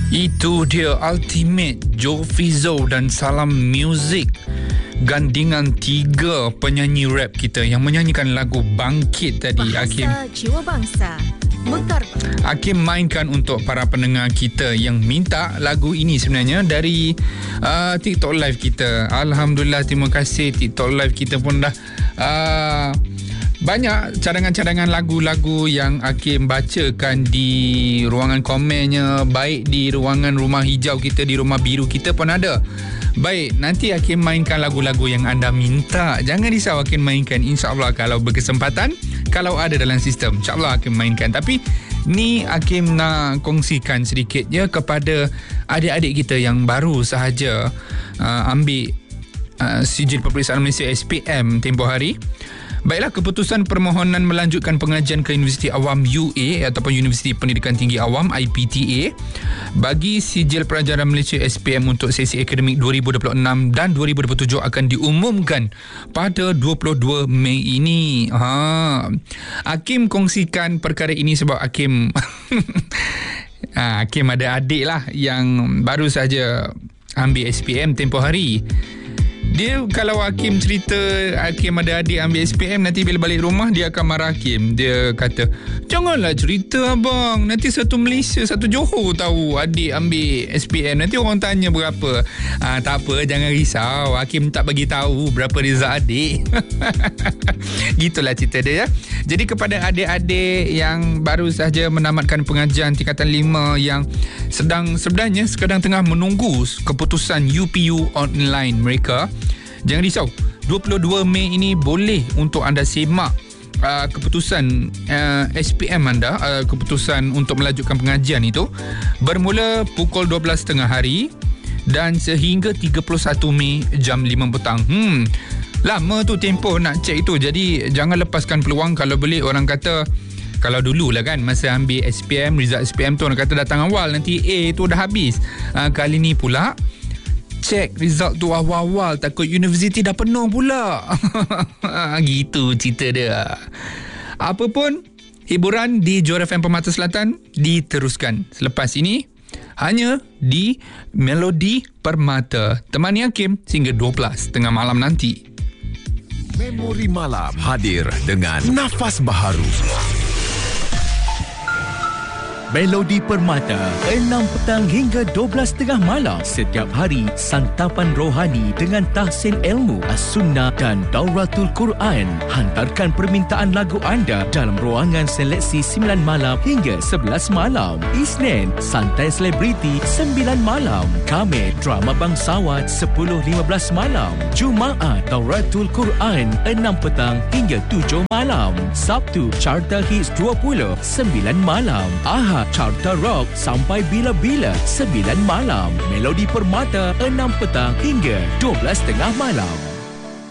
Itu dia Ultimate, Joe Fizo dan Salam Music, gandingan tiga penyanyi rap kita yang menyanyikan lagu Bangkit tadi. Bahasa Hakim, jiwa bangsa Mekar. Hakim mainkan untuk para pendengar kita yang minta lagu ini sebenarnya dari TikTok Live kita. Alhamdulillah, terima kasih. TikTok Live kita pun dah banyak cadangan-cadangan lagu-lagu yang Hakim bacakan di ruangan komennya, baik di ruangan rumah hijau kita, di rumah biru kita pun ada. Baik, nanti Hakim mainkan lagu-lagu yang anda minta. Jangan risau, Hakim mainkan, insyaAllah kalau berkesempatan, kalau ada dalam sistem, insyaAllah Hakim mainkan. Tapi ni Hakim nak kongsikan sedikit je kepada adik-adik kita yang baru sahaja ambil sijil peperiksaan Malaysia SPM tempoh hari. Baiklah, keputusan permohonan melanjutkan pengajian ke Universiti Awam UA ataupun Universiti Pendidikan Tinggi Awam IPTA bagi sijil pelajaran Malaysia SPM untuk sesi akademik 2026 dan 2027 akan diumumkan pada 22 Mei ini. Hakim kongsikan perkara ini sebab Hakim Hakim ada adik lah yang baru saja ambil SPM tempoh hari. Dia kalau Hakim cerita Hakim ada adik ambil SPM, nanti bila balik rumah dia akan marah Hakim. Dia kata, janganlah cerita abang, nanti satu Malaysia, satu Johor tahu adik ambil SPM, nanti orang tanya berapa. Tak apa, jangan risau, Hakim tak bagi tahu berapa result adik. Gitulah cerita dia ya. Jadi kepada adik-adik yang baru sahaja menamatkan pengajian tingkatan 5 yang sebenarnya tengah menunggu keputusan UPU online mereka, jangan risau, 22 Mei ini boleh untuk anda semak keputusan SPM anda, keputusan untuk melanjutkan pengajian itu bermula pukul 12.30 hari dan sehingga 31 Mei jam 5 petang. Lama tu tempoh nak cek itu. Jadi jangan lepaskan peluang. Kalau boleh, orang kata kalau dulu lah kan, masa ambil SPM, result SPM tu orang kata datang awal, nanti A tu dah habis. Kali ni pula cek result tu awal-awal, takut universiti dah penuh pula. Gitu cerita dia. Apapun, hiburan di Johor FM Permata Selatan diteruskan selepas ini hanya di Melodi Permata. Temani Hakim sehingga 12 tengah malam nanti. Memori Malam hadir dengan nafas baharu. Melodi Permata 6 petang hingga 12 tengah malam. Setiap hari santapan rohani dengan tahsin ilmu, as-sunnah dan dauratul Quran. Hantarkan permintaan lagu anda dalam ruangan seleksi 9 malam hingga 11 malam. Isnin, santai selebriti 9 malam. Khamis, drama bangsawan 10.15 malam. Jumaat, dauratul Quran 6 petang hingga 7 malam. Sabtu, carta hits 20 9 malam. Ahad, carta rock sampai bila-bila 9 malam. Melodi Permata 6 petang hingga 12 tengah malam.